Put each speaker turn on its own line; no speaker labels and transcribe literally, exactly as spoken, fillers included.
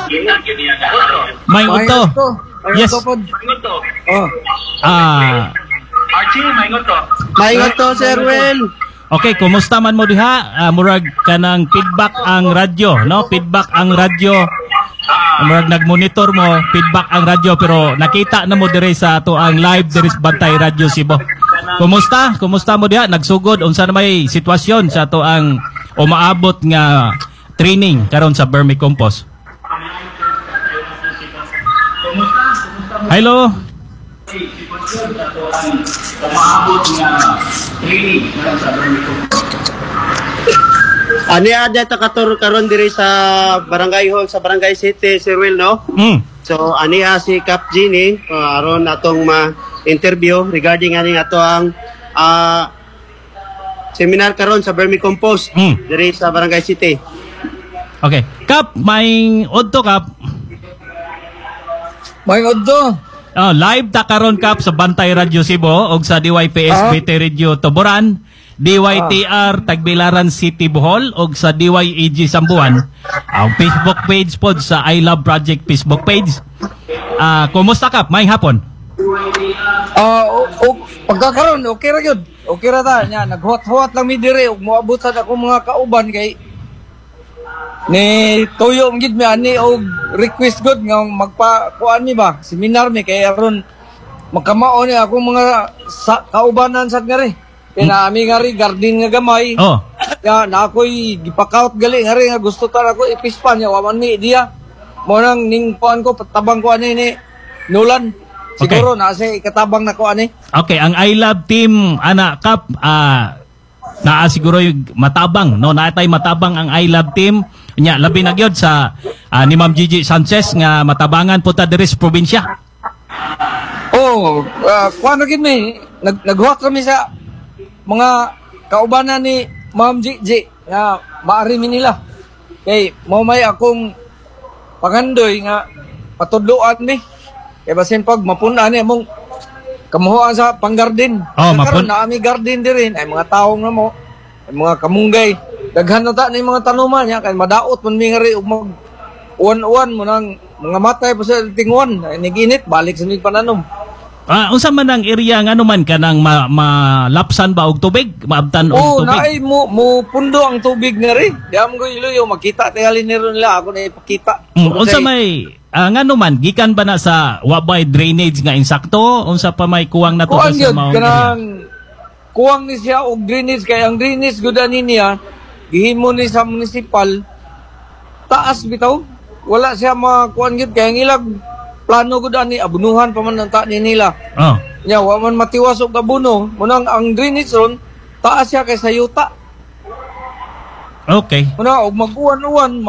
May uto. Yes.
Oh.
Ah,
Archie, maingot to.
Maingot to, Sir Will.
okay, kumusta man mo diha? Ah, murag kanang feedback ang radyo, no? Feedback ang radyo. Murag nag-monitor mo, feedback ang radyo, pero nakita na mo dire sa ato ang live dire sa Bantay Radio Cebu. Kumusta? Kumusta mo diha? Nagsugod unsa na may sitwasyon sa ato ang umaabot nga training karon sa vermicompost? Hello.
Ani ada ta katur karon diri sa Barangay Hall sa Barangay City, Sir Will, no?
Mm.
So ani ha si Cap Gini uh, aron atong ma-interview regarding ani ato ang uh, seminar karon sa vermicompost
Mm.
diri sa Barangay City.
Okay. Kap, may odto Kap.
May odto.
Oh, live ta karon Kap sa Bantay Radio Cebu ug sa D Y P S B T Radio Tuburan, D Y T R Tagbilaran City Bohol ug sa D Y E G Sambuan. Ang Facebook page pod sa I Love Project Facebook page. Ah, kumusta Kap? May hapon.
Ah, o, o, pagkakaroon okay ra gyud. Okay ra ta nya naghuwat-huwat lang mi dire ug moabot sa ako mga kauban kay ni tuyo gid mi ani og request gud nga magpa kuan mi ba seminar mi kay aron magkamao ni ako mga sa, kaubanan sad nga ri kay na ami nga ri garden nga gamay.
Oh.
Ya na ako'y gipakaut gali nga ri nga gusto ta ako ipispan nya wa man mi diya mo nang ning kuan ko patabang ko ani ni Nolan siguro
Okay.
na sa ikatabang na ko ani.
Okay, ang I Love team ana Kap, ah naa siguro yung matabang, no? Naatay matabang ang I Love team. Nya labi na gyud sa ah, ni Ma'am Gigi Sanchez nga matabangan po ta diri sa probinsya.
Oh, uh, kuha na gid mi. Nag naghuwat kami sa mga kaubanan ni Ma'am Gigi nga maari mi nila. Kay mo may akong pangandoy nga patudloan mi. Kay basin pag mapuna ni among kamuhuan sa panggarden.
Oh, mapun-
Karon na ami garden diri ay mga taong na mo, ay mga kamunggay. Daghan na ta ni mga tanuman nya kay madaot man mi nga ri ug mag uwan-uwan mo nang mga matay pa sa tingwan. Ay niginit balik sa mig pananom.
Ah, unsa man ang area nga naman kanang ma, malapsan ba og tubig, maabtan og
Oh,
tubig?
naay mo mo pundo ang tubig na rin. Diam ko iluyo makita tingali niro nila ako na ipakita.
Mm, unsa may ah, nga naman gikan ba na sa wabay drainage nga insakto? Unsa pa may kuwang na to
Kuan
sa
gyud
maong area?
kanang kuwang ni siya og drainage kay ang drainage gud ani niya gihimo ni sa municipal taas bitaw. Wala siya makuan gyud kay ang ilag plano gud ani abunuhan pa man ang ta ni nila.
Oh.
Nya wa man matiwas og abuno, munang ang drainage ron taas siya kay sa yuta.
Okay.
Muna og mag-uwan-uwan